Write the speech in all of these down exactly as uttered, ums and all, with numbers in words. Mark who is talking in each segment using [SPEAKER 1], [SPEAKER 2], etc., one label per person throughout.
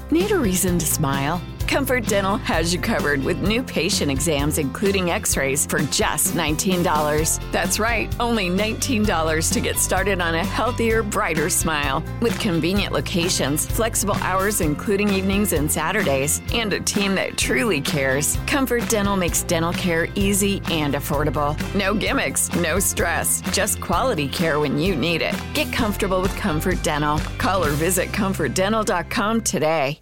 [SPEAKER 1] Need a reason to smile? Comfort Dental has you covered with new patient exams, including x-rays, for just nineteen dollars. That's right, only nineteen dollars to get started on a healthier, brighter smile. With convenient locations, flexible hours including evenings and Saturdays, and a team that truly cares, Comfort Dental makes dental care easy and affordable. No gimmicks, no stress, just quality care when you need it. Get comfortable with Comfort Dental. Call or visit comfort dental dot com today.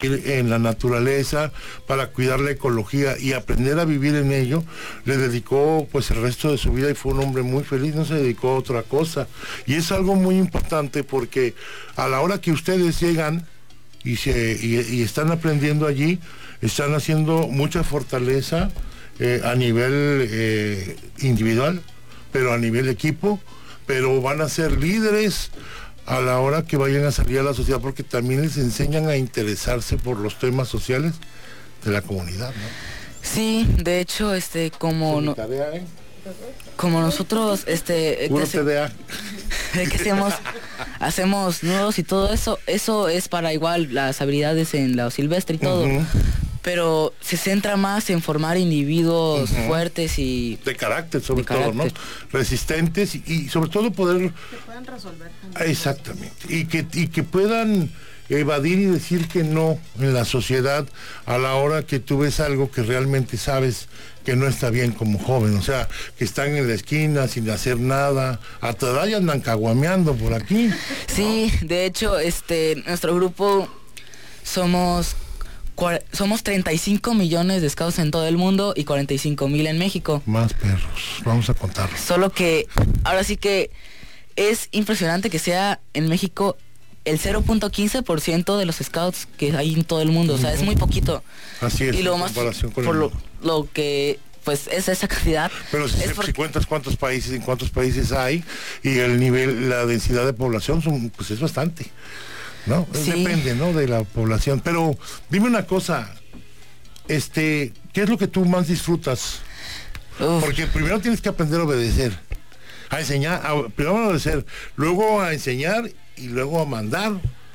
[SPEAKER 2] En la naturaleza para cuidar la ecología y aprender a vivir en ello, le dedicó pues el resto de su vida y fue un hombre muy feliz, no se dedicó a otra cosa. Y es algo muy importante porque a la hora que ustedes llegan y, se, y, y están aprendiendo allí, están haciendo mucha fortaleza eh, a nivel eh, individual, pero a nivel equipo, pero van a ser líderes a la hora que vayan a salir a la sociedad, porque también les enseñan a interesarse por los temas sociales de la comunidad, ¿no?
[SPEAKER 3] Sí, de hecho, este, como no, tarea, ¿eh? como nosotros, este,
[SPEAKER 2] Puro T D A.
[SPEAKER 3] que hacemos, hacemos nudos y todo eso, eso es para igual las habilidades en la silvestre y todo. Uh-huh. Pero se centra más en formar individuos uh-huh. fuertes y...
[SPEAKER 2] De carácter, sobre
[SPEAKER 3] de
[SPEAKER 2] todo,
[SPEAKER 3] carácter.
[SPEAKER 2] ¿no? Resistentes y, y sobre todo poder...
[SPEAKER 4] Que puedan resolver.
[SPEAKER 2] Exactamente. Y que, y que puedan evadir y decir que no en la sociedad a la hora que tú ves algo que realmente sabes que no está bien como joven. O sea, que están en la esquina sin hacer nada. A toda ya andan caguameando por aquí.
[SPEAKER 3] Sí, ¿no? De hecho, este, nuestro grupo somos... Somos treinta y cinco millones de scouts en todo el mundo y cuarenta y cinco mil en México.
[SPEAKER 2] Más perros, vamos a contarlo.
[SPEAKER 3] Solo que ahora sí que es impresionante que sea en México el cero punto quince por ciento de los scouts que hay en todo el mundo. O sea, es muy poquito.
[SPEAKER 2] Así es,
[SPEAKER 3] y lo
[SPEAKER 2] en
[SPEAKER 3] más
[SPEAKER 2] comparación con
[SPEAKER 3] por
[SPEAKER 2] el
[SPEAKER 3] lo,
[SPEAKER 2] mundo.
[SPEAKER 3] lo que pues es esa cantidad.
[SPEAKER 2] Pero si,
[SPEAKER 3] es
[SPEAKER 2] se,
[SPEAKER 3] porque...
[SPEAKER 2] si cuentas cuántos países, en cuántos países hay y el nivel, la densidad de población son, pues es bastante. ¿No? Sí. Depende, ¿no? De la población. Pero dime una cosa, este, ¿qué es lo que tú más disfrutas? Uf. Porque primero tienes que aprender a obedecer, a enseñar, a, primero a obedecer, luego a enseñar y luego a mandar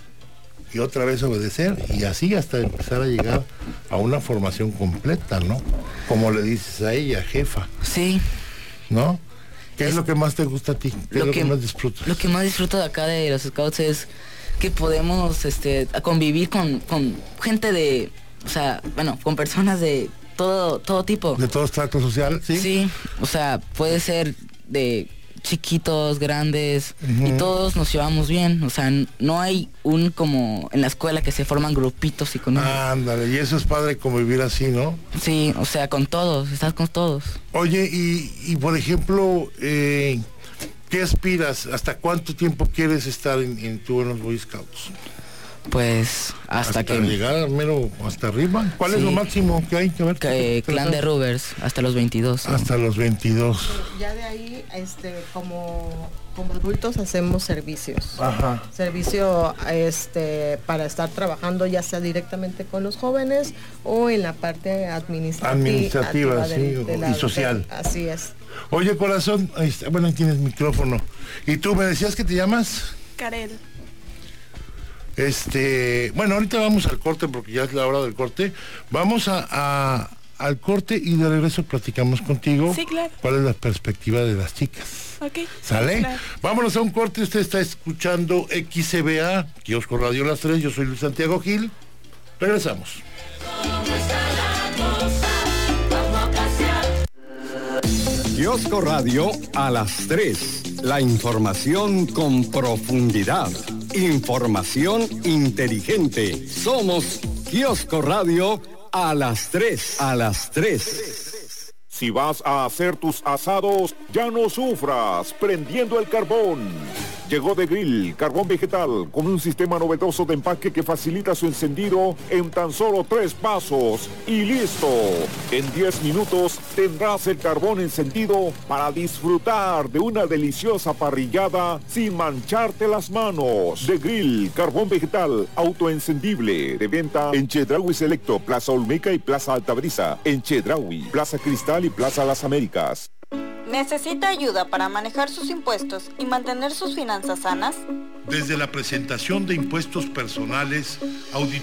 [SPEAKER 2] y otra vez a obedecer y así hasta empezar a llegar a una formación completa, ¿no? Como le dices a ella, jefa.
[SPEAKER 3] Sí.
[SPEAKER 2] ¿No? ¿Qué es, es lo que más te gusta a ti? ¿Qué
[SPEAKER 3] lo
[SPEAKER 2] es lo
[SPEAKER 3] que,
[SPEAKER 2] que más disfrutas?
[SPEAKER 3] Lo que más disfruto de acá de los scouts es que podemos este convivir con, con gente de, o sea, bueno, con personas de todo todo tipo.
[SPEAKER 2] De todo estrato social, ¿sí?
[SPEAKER 3] Sí, o sea, puede ser de chiquitos, grandes, uh-huh. y todos nos llevamos bien, o sea, no hay un como en la escuela que se forman grupitos y con...
[SPEAKER 2] Ándale, y eso es padre convivir así, ¿no?
[SPEAKER 3] Sí, o sea, con todos, estás con todos.
[SPEAKER 2] Oye, y, y por ejemplo, eh, ¿qué aspiras? ¿Hasta cuánto tiempo quieres estar en, en tú en los Boy Scouts?
[SPEAKER 3] Pues hasta,
[SPEAKER 2] hasta
[SPEAKER 3] que...
[SPEAKER 2] llegar mero hasta arriba. ¿Cuál sí. es lo máximo que hay que ver?
[SPEAKER 3] Que, Clan de Rubers, hasta los veintidós. ¿No?
[SPEAKER 2] Hasta los veintidós.
[SPEAKER 4] Ya de ahí, este, como, como adultos hacemos servicios.
[SPEAKER 2] Ajá.
[SPEAKER 4] Servicio este, para estar trabajando ya sea directamente con los jóvenes o en la parte administrativa.
[SPEAKER 2] Administrativa, sí,
[SPEAKER 4] de, de la,
[SPEAKER 2] y social.
[SPEAKER 4] De, así es.
[SPEAKER 2] Oye, corazón, ahí está, bueno, ahí tienes micrófono. ¿Y tú me decías que te llamas?
[SPEAKER 5] Karel.
[SPEAKER 2] Este, bueno, ahorita vamos al corte porque ya es la hora del corte. Vamos a, a al corte y de regreso platicamos contigo.
[SPEAKER 5] Sí, claro.
[SPEAKER 2] ¿Cuál es la perspectiva de las chicas?
[SPEAKER 5] Ok.
[SPEAKER 2] ¿Sale?
[SPEAKER 5] Claro.
[SPEAKER 2] Vámonos a un corte. Usted está escuchando X C B A, Kiosco Radio Las Tres. Yo soy Luis Santiago Gil. Regresamos.
[SPEAKER 6] Kiosco Radio a las tres. La información con profundidad. Información inteligente. Somos Kiosco Radio a las tres. A las tres.
[SPEAKER 7] Si vas a hacer tus asados, ya no sufras prendiendo el carbón. Llegó De Grill, carbón vegetal, con un sistema novedoso de empaque que facilita su encendido en tan solo tres pasos. Y listo. En diez minutos tendrás el carbón encendido para disfrutar de una deliciosa parrillada sin mancharte las manos. De Grill, carbón vegetal, autoencendible. De venta en Chedraui Selecto, Plaza Olmeca y Plaza Altabrisa. En Chedraui, Plaza Cristal y Plaza Las Américas.
[SPEAKER 8] ¿Necesita ayuda para manejar sus impuestos y mantener sus finanzas sanas?
[SPEAKER 2] Desde la presentación de impuestos personales, auditoría